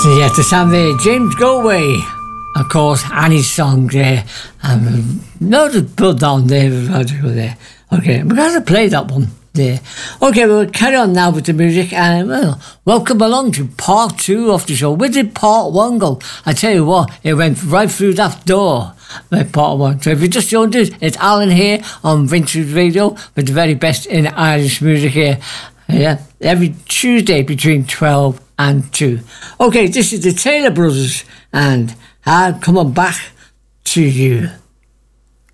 So yeah, to sound there, James Galway. Of course, Annie's song there. No, just put down there. There. Okay, we're going to play that one there. Okay, we'll carry on now with the music, and welcome along to part 2 of the show. Where did part 1 go? I tell you what, it went right through that door. Part 1. So if you just joined us, it's Alan here on Vintage Radio with the very best in Irish music here. Yeah, every Tuesday between 12 and 2. Okay, this is the Taylor Brothers and I'm coming back to you.